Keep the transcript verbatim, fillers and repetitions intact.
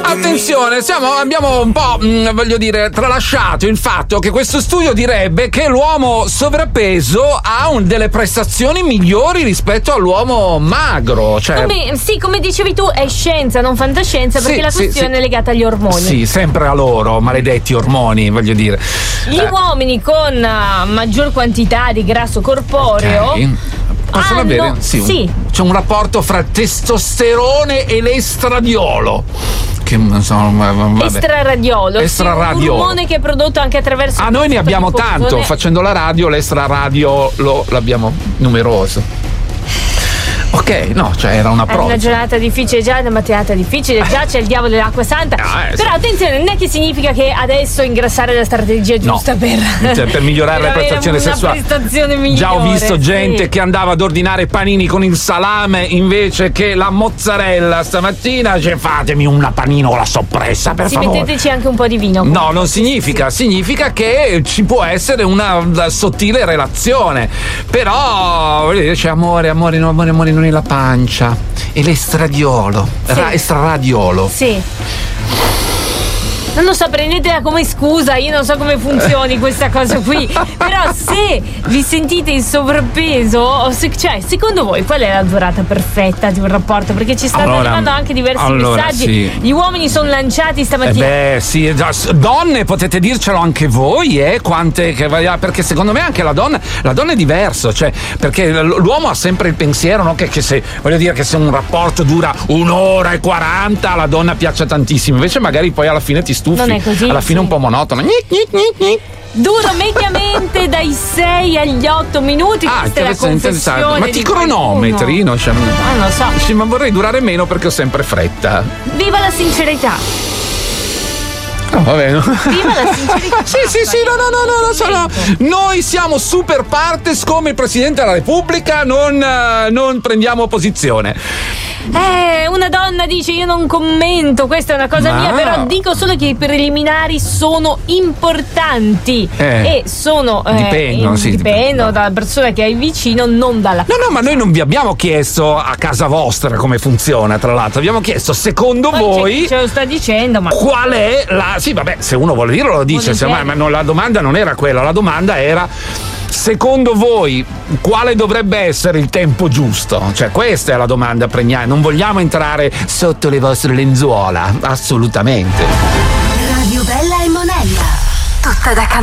Attenzione, siamo, abbiamo un po', mh, voglio dire, tralasciato il fatto che questo studio direbbe che l'uomo sovrappeso ha un, delle prestazioni migliori rispetto all'uomo magro. Cioè... Come, sì, come dicevi tu, è scienza, non fantascienza, perché sì, la questione sì, sì. è legata agli ormoni. Sì, sempre a loro, maledetti ormoni, voglio dire. Gli eh. uomini con uh, maggior quantità di grasso corporeo. Okay. Possono hanno, avere sì, sì. Un, c'è un rapporto fra testosterone e l'estradiolo. Che non so, vabbè. Estraradiolo, Estraradiolo. Sì, un ormone che è prodotto anche attraverso. Ah, noi ne abbiamo tanto, facendo la radio, l'estraradiolo l'abbiamo numeroso. Ok, no, cioè era una prova. È una giornata difficile già, è una mattinata difficile già, c'è il diavolo dell'acqua santa. Ah, eh, Però sì. attenzione, non è che significa che adesso ingrassare è la strategia giusta, no. per, cioè, per migliorare per la prestazione una sessuale. prestazione migliore. Già ho visto gente sì. che andava ad ordinare panini con il salame invece che la mozzarella stamattina. Cioè, fatemi una panino con la soppressa, per sì, favore. metteteci anche un po' di vino. No, non significa, significa che ci può essere una, una sottile relazione. Però, voglio dire, c'è amore, amore, no, amore, amore, non è la pancia. E l'estradiolo, sì. Ra- estraradiolo. Sì. Non lo so, prendetela come scusa, io non so come funzioni questa cosa qui. Però se vi sentite in sovrappeso, se, cioè, secondo voi qual è la durata perfetta di un rapporto? Perché ci stanno allora, arrivando anche diversi allora, messaggi. Sì. Gli uomini sono lanciati stamattina. Eh beh, sì, donne potete dircelo anche voi, eh, quante che perché secondo me anche la donna, la donna è diverso, cioè, perché l'uomo ha sempre il pensiero, no, che, che se voglio dire che se un rapporto dura un'ora e quaranta, la donna piace tantissimo, invece magari poi alla fine ti stufi. Non è così, alla fine sì. un po' monotono. Duro mediamente dai sei agli otto minuti. Ah, questa è la interessante. confessione Ma ti di cronometri? No, cioè, ah, non lo so. Sì, ma vorrei durare meno perché ho sempre fretta. Viva la sincerità! Oh, vabbè, no. Viva la sincerità! Sì, sì, sì, no, no, no, no, no, sono... Noi siamo super partes come il Presidente della Repubblica, non, uh, non prendiamo posizione. Eh, una donna dice io non commento, questa è una cosa Ma... mia, però dico solo che i preliminari sono importanti eh. e sono eh, dipendono, in, sì, dipendono dipendono dalla persona che hai vicino, non dalla No, no, ma noi non vi abbiamo chiesto a casa vostra come funziona, tra l'altro, abbiamo chiesto secondo Poi voi ce lo sta dicendo, ma qual è la... Sì, vabbè, se uno vuole dirlo lo dice, se, ma, ma non, la domanda non era quella, la domanda era secondo voi quale dovrebbe essere il tempo giusto? Cioè questa è la domanda pregnante, non vogliamo entrare sotto le vostre lenzuola, assolutamente. Radio Bella e Monella, tutta da